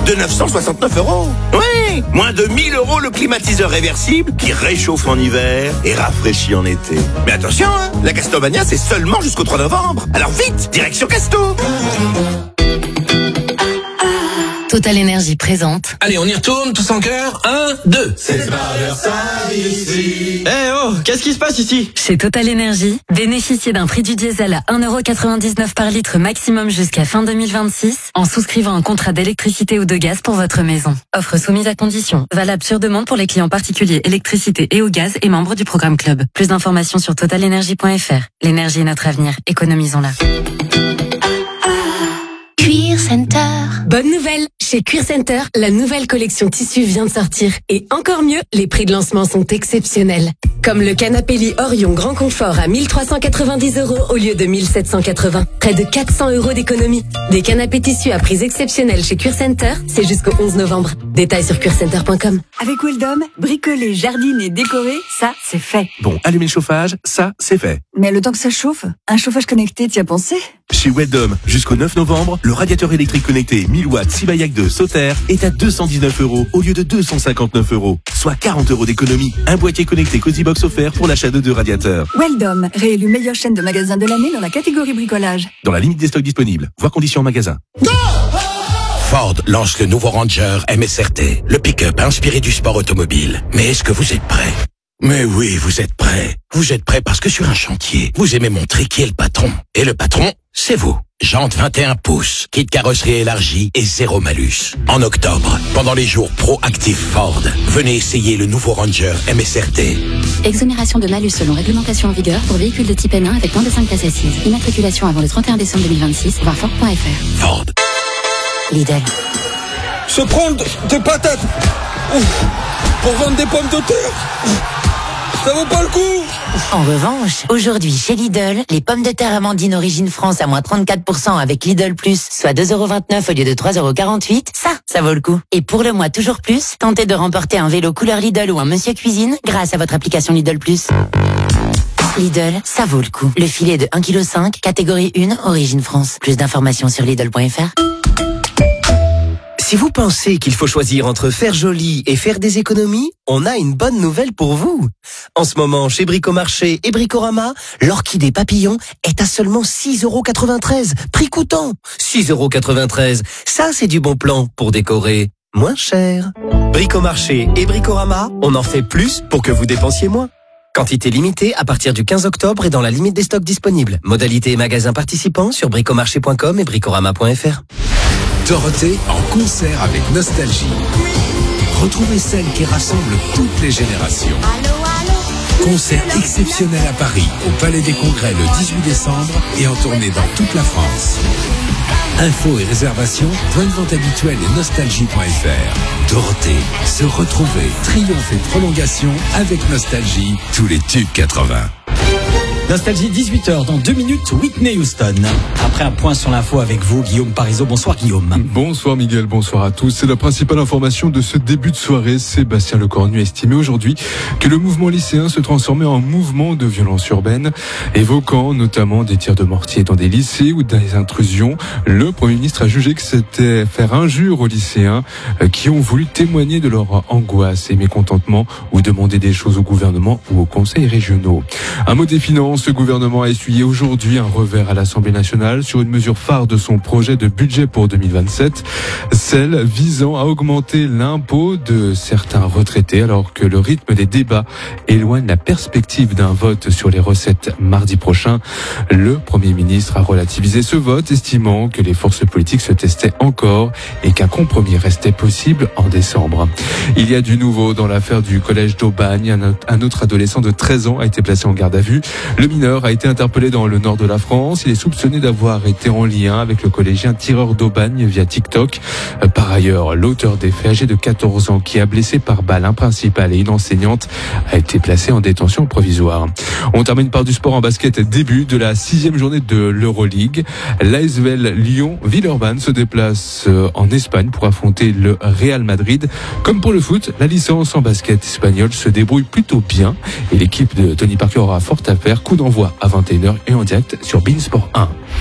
de 969 €. Oui, moins de 1 000 € le climatiseur réversible qui réchauffe en hiver et rafraîchit en été. Mais attention, hein, la Castomania, c'est seulement jusqu'au 3 novembre. Alors vite, direction Casto. Total Énergie présente. Allez, on y retourne, tous en chœur. 1, 2. C'est pas leur ça ici. Qu'est-ce qui se passe ici? Chez Total Énergie, bénéficiez d'un prix du diesel à 1,99 € par litre maximum jusqu'à fin 2026 en souscrivant un contrat d'électricité ou de gaz pour votre maison. Offre soumise à condition. Valable sur demande pour les clients particuliers électricité et au gaz et membres du programme Club. Plus d'informations sur totalenergie.fr. L'énergie est notre avenir. Économisons-la. Cuir Center. Bonne nouvelle! Chez Cuir Center, la nouvelle collection tissu vient de sortir. Et encore mieux, les prix de lancement sont exceptionnels. Comme le canapé lit Orion Grand Confort à 1 390 € au lieu de 1 780. Près de 400 € d'économie. Des canapés tissus à prix exceptionnels chez Cuir Center, c'est jusqu'au 11 novembre. Détails sur cuircenter.com. Avec Weldom, bricoler, jardiner, décorer, ça, c'est fait. Bon, allumer le chauffage, ça, c'est fait. Mais le temps que ça chauffe, un chauffage connecté, t'y as pensé? Chez Weldom, jusqu'au 9 novembre, le radiateur électrique connecté 1000 watts Sibayak 2 Sauter est à 219 € au lieu de 259 €, soit 40 € d'économie. Un boîtier connecté Cozy Box offert pour l'achat de 2 radiateurs. Weldom, réélu meilleure chaîne de magasins de l'année dans la catégorie bricolage. Dans la limite des stocks disponibles. Voir conditions en magasin. Ford lance le nouveau Ranger MSRT, le pick-up inspiré du sport automobile. Mais est-ce que vous êtes prêts? Mais oui, vous êtes prêts. Vous êtes prêts parce que sur un chantier, vous aimez montrer qui est le patron. Et le patron, c'est vous. Jantes 21 pouces, kit carrosserie élargie et 0 malus. En octobre, pendant les jours Pro-Active Ford, venez essayer le nouveau Ranger MSRT. Exonération de malus selon réglementation en vigueur pour véhicules de type N1 avec moins de 5 places assises. Immatriculation avant le 31 décembre 2026, voir Ford.fr. Ford. Lidl. Se prendre des patates pour vendre des pommes de terre, ça vaut pas le coup. En revanche, aujourd'hui chez Lidl, les pommes de terre Amandine Origine France à moins 34% avec Lidl Plus, soit 2,29 € au lieu de 3,48 €, ça vaut le coup. Et pour le mois toujours plus, tentez de remporter un vélo couleur Lidl ou un Monsieur Cuisine grâce à votre application Lidl Plus. Lidl, ça vaut le coup. Le filet de 1,5 kg, catégorie 1, Origine France. Plus d'informations sur Lidl.fr. Si vous pensez qu'il faut choisir entre faire joli et faire des économies, on a une bonne nouvelle pour vous. En ce moment, chez Bricomarché et Bricorama, l'orchidée papillon est à seulement 6,93 €. Prix coûtant, 6,93 €. Ça, c'est du bon plan pour décorer moins cher. Bricomarché et Bricorama, on en fait plus pour que vous dépensiez moins. Quantité limitée à partir du 15 octobre et dans la limite des stocks disponibles. Modalité et magasins participants sur bricomarché.com et bricorama.fr. Dorothée en concert avec Nostalgie. Retrouvez celle qui rassemble toutes les générations. Concert exceptionnel à Paris, au Palais des Congrès le 18 décembre et en tournée dans toute la France. Infos et réservations, point de vente habituel et nostalgie.fr. Dorothée, se retrouver, triompher, prolongation avec Nostalgie, tous les tubes 80. Nostalgie 18h, dans 2 minutes, Whitney Houston. Après un point sur l'info avec vous, Guillaume Parisot. Bonsoir Guillaume. Bonsoir Miguel, bonsoir à tous. C'est la principale information de ce début de soirée. Sébastien Lecornu a estimé aujourd'hui que le mouvement lycéen se transformait en mouvement de violence urbaine, évoquant notamment des tirs de mortier dans des lycées ou des intrusions. Le Premier ministre a jugé que c'était faire injure aux lycéens qui ont voulu témoigner de leur angoisse et mécontentement ou demander des choses au gouvernement ou aux conseils régionaux. Un mot des finances. Ce gouvernement a essuyé aujourd'hui un revers à l'Assemblée nationale sur une mesure phare de son projet de budget pour 2027, celle visant à augmenter l'impôt de certains retraités alors que le rythme des débats éloigne la perspective d'un vote sur les recettes mardi prochain. Le Premier ministre a relativisé ce vote, estimant que les forces politiques se testaient encore et qu'un compromis restait possible en décembre. Il y a du nouveau dans l'affaire du collège d'Aubagne. Un autre adolescent de 13 ans a été placé en garde à vue. Le mineur a été interpellé dans le nord de la France. Il est soupçonné d'avoir été en lien avec le collégien tireur d'Aubagne via TikTok. Par ailleurs, l'auteur des faits, âgé de 14 ans, qui a blessé par balle un principal et une enseignante, a été placé en détention provisoire. On termine par du sport en basket. Début de la 6e journée de l'Euroleague. L'ASvel Lyon-Villeurbanne se déplace en Espagne pour affronter le Real Madrid. Comme pour le foot, la licence en basket espagnole se débrouille plutôt bien et l'équipe de Tony Parker aura fort à faire. Coup d'envoi à 21h et en direct sur beIN Sport 1.